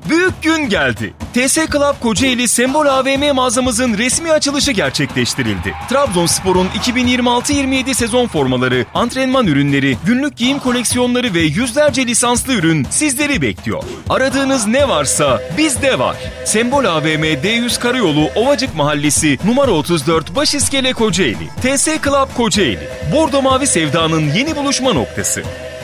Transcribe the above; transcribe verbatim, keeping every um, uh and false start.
Büyük gün geldi. T S Club Kocaeli Sembol A V M mağazamızın resmi açılışı gerçekleştirildi. Trabzonspor'un iki bin yirmi altı yirmi yedi sezon formaları, antrenman ürünleri, günlük giyim koleksiyonları ve yüzlerce lisanslı ürün sizleri bekliyor. Aradığınız ne varsa bizde var. Sembol A V M D yüz Karayolu Ovacık Mahallesi numara otuz dört Başiskele Kocaeli. T S Club Kocaeli. Bordo Mavi Sevda'nın yeni buluşma noktası.